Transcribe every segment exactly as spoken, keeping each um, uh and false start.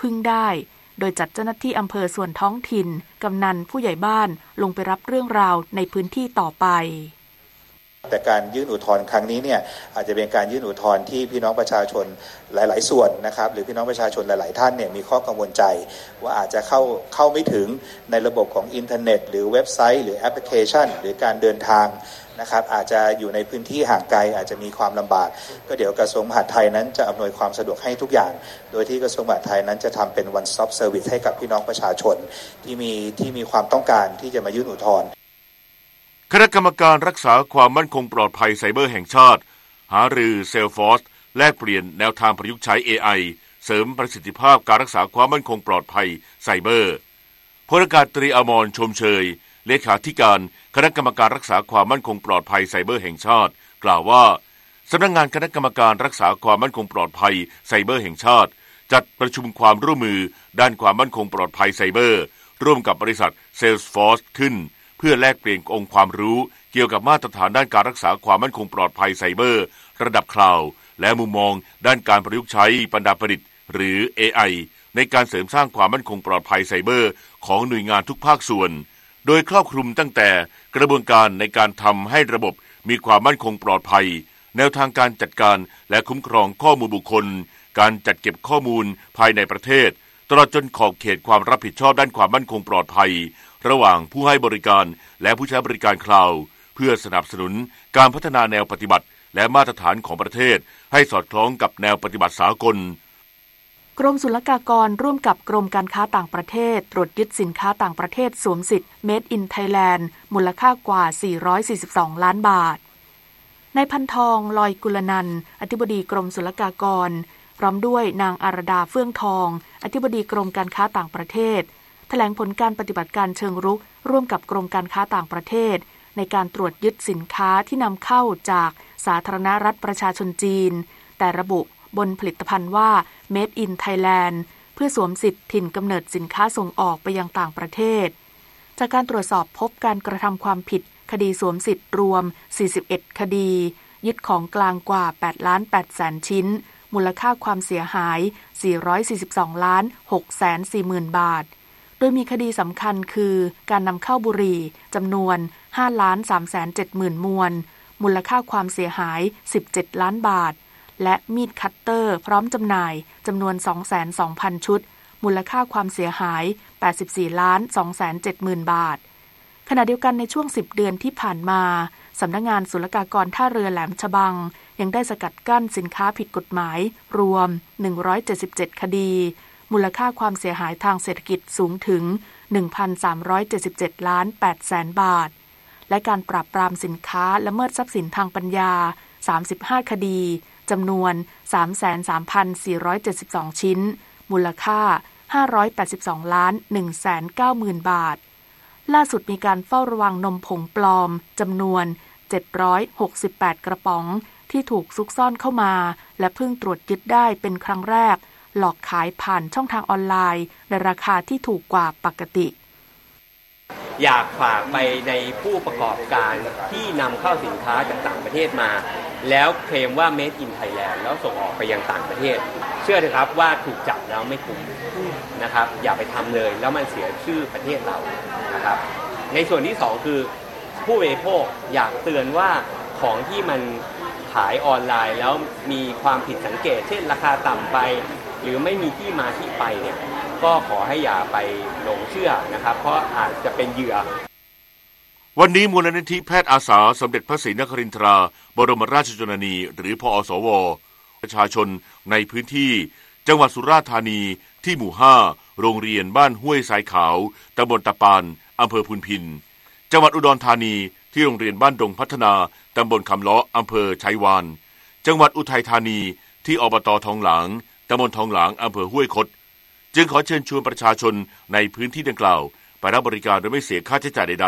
พึ่งได้โดยจัดเจ้าหน้าที่อำเภอส่วนท้องถิ่นกำนันผู้ใหญ่บ้านลงไปรับเรื่องราวในพื้นที่ต่อไปแต่การยื่นอุทธรณ์ครั้งนี้เนี่ยอาจจะเป็นการยื่นอุทธรณ์ที่พี่น้องประชาชนหลายๆส่วนนะครับหรือพี่น้องประชาชนหลายๆท่านเนี่ยมีข้อกังวลใจว่าอาจจะเข้าเข้าไม่ถึงในระบบของอินเทอร์เน็ตหรือเว็บไซต์หรือแอปพลิเคชันหรือการเดินทางนะครับอาจจะอยู่ในพื้นที่ห่างไกลอาจจะมีความลำบากก็เดี๋ยวกระทรวงมหาดไทยนั้นจะอำนวยความสะดวกให้ทุกอย่างโดยที่กระทรวงมหาดไทยนั้นจะทำเป็น one stop service ให้กับพี่น้องประชาชนที่มีที่มีความต้องการที่จะมายื่นอุทธรณ์คณะกรรมการรักษาความมั่นคงปลอดภัยไซเบอร์แห่งชาติหารือ Salesforce แลกเปลี่ยนแนวทางประยุกต์ใช้ เอ ไอ เสริมประสิทธิภาพการรักษาความมั่นคงปลอดภัยไซเบอร์พลอากาศตรีอมรชมเชยเลขาธิการคณะกรรมการรักษาความมั่นคงปลอดภัยไซเบอร์แห่งชาติกล่าวว่าสำนักงานคณะกรรมการรักษาความมั่นคงปลอดภัยไซเบอร์แห่งชาติจัดประชุมความร่วมมือด้านความมั่นคงปลอดภัยไซเบอร์ร่วมกับบริษัท Salesforce ขึ้นเพื่อแลกเปลี่ยนองค์ความรู้เกี่ยวกับมาตรฐานด้านการรักษาความมั่นคงปลอดภัยไซเบอร์ระดับคลาวด์และมุมมองด้านการประยุกต์ใช้ปัญญาประดิษฐ์หรือ เอ ไอ ในการเสริมสร้างความมั่นคงปลอดภัยไซเบอร์ของหน่วยงานทุกภาคส่วนโดยครอบคลุมตั้งแต่กระบวนการในการทำให้ระบบมีความมั่นคงปลอดภัยแนวทางการจัดการและคุ้มครองข้อมูลบุคคลการจัดเก็บข้อมูลภายในประเทศตลอดจนขอบเขตความรับผิดชอบด้านความมั่นคงปลอดภัยระหว่างผู้ให้บริการและผู้ใช้บริการคลาวด์เพื่อสนับสนุนการพัฒนาแนวปฏิบัติและมาตรฐานของประเทศให้สอดคล้องกับแนวปฏิบัติสากลกรมศุลกากรร่วมกับกรมการค้าต่างประเทศตรวจยึดสินค้าต่างประเทศสวมสิทธิ์ Made in Thailand มูลค่ากว่าสี่ร้อยสี่สิบสองล้านบาทนายพันทองลอยกุลนันท์อธิบดีกรมศุลกากรพร้อมด้วยนางอารดาเฟื่องทองอธิบดีกรมการค้าต่างประเทศแถลงผลการปฏิบัติการเชิงรุกร่วมกับกรมการค้าต่างประเทศในการตรวจยึดสินค้าที่นำเข้าจากสาธารณรัฐประชาชนจีนแต่ระบุบนผลิตภัณฑ์ว่า Made in Thailand เพื่อสวมสิทธิ์ถิ่นกำเนิดสินค้าส่งออกไปยังต่างประเทศจากการตรวจสอบพบการกระทำความผิดคดีสวมสิทธิ์รวมสี่สิบเอ็ดคดียึดของกลางกว่าแปดล้านแปดแสนชิ้นมูลค่าความเสียหายสี่ร้อยสี่สิบสองล้านหกแสนสี่หมื่นบาทโดยมีคดีสำคัญคือการนำเข้าบุหรี่จำนวนห้าล้านสามแสนเจ็ดหมื่นมวนมูลค่าความเสียหายสิบเจ็ดล้านบาทและมีดคัตเตอร์พร้อมจำหน่ายจำนวน สองแสนสองพัน ชุดมูลค่าความเสียหายแปดสิบสี่ล้านสองแสนเจ็ดหมื่นบาทขณะเดียวกันในช่วงสิบเดือนที่ผ่านมาสำนักงานศุลกากรท่าเรือแหลมฉบังยังได้สกัดกั้นสินค้าผิดกฎหมายรวมหนึ่งร้อยเจ็ดสิบเจ็ดคดีมูลค่าความเสียหายทางเศรษฐกิจสูงถึง หนึ่งพันสามร้อยเจ็ดสิบเจ็ดล้านแปดแสนบาทและการปราบปรามสินค้าละเมิดทรัพย์สินทางปัญญาสามสิบห้าคดีจำนวน สามแสนสามพันสี่ร้อยเจ็ดสิบสอง ชิ้นมูลค่าห้าร้อยแปดสิบสองล้านหนึ่งแสนเก้าหมื่นบาทล่าสุดมีการเฝ้าระวังนมผงปลอมจำนวนเจ็ดร้อยหกสิบแปดกระป๋องที่ถูกซุกซ่อนเข้ามาและเพิ่งตรวจยึดได้เป็นครั้งแรกหลอกขายผ่านช่องทางออนไลน์ในราคาที่ถูกกว่าปกติอยากฝากไปในผู้ประกอบการที่นำเข้าสินค้าจากต่างประเทศมาแล้วเคลมว่า Made in Thailand แล้วส่งออกไปยังต่างประเทศเชื่อเถอะครับว่าถูกจับแล้วไม่คุ้มนะครับอย่าไปทำเลยแล้วมันเสียชื่อประเทศเรานะครับในส่วนที่สองคือผู้บริโภคอยากเตือนว่าของที่มันขายออนไลน์แล้วมีความผิดสังเกตเช่นราคาต่ำไปหรือไม่มีที่มาที่ไปเนี่ยก็ขอให้อย่าไปหลงเชื่อนะครับเพราะอาจจะเป็นเหยื่อวันนี้มูลนิธิแพทย์อาสาสมเด็จพระศรีนครินทราบรมราชชนนีหรือพอสวประชาชนในพื้นที่จังหวัดสุราษฎร์ธานีที่หมู่ห้าโรงเรียนบ้านห้วยทรายขาวตำบลตะปานอำเภอพุนพินจังหวัดอุดรธานีที่โรงเรียนบ้านดงพัฒนาตำบลคำล้ออำเภอชัยวานจังหวัดอุทัยธานีที่อบต.ทองหลางตำบลทองหลางอำเภอห้วยคดจึงขอเชิญชวนประชาชนในพื้นที่ดังกล่าวไปรับบริการโดยไม่เสียค่าใช้จ่ายใด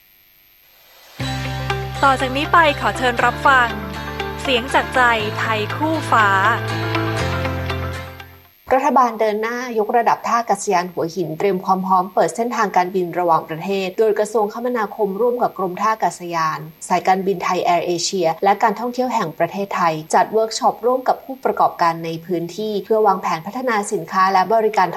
ๆต่อจากนี้ไปขอเชิญรับฟังเสียงจากใจไทยคู่ฟ้ารัฐบาลเดินหน้ายกระดับท่าอากาศยานหัวหินเตรียมความพร้อมเปิดเส้นทางการบินระหว่างประเทศโดยกระทรวงคมนาคมร่วมกับกรมท่าอากาศยานสายการบินไทยแอร์เอเชียและการท่องเที่ยวแห่งประเทศไทยจัดเวิร์กช็อปร่วมกับผู้ประกอบการในพื้นที่เพื่อวางแผนพัฒนาสินค้าและบริการ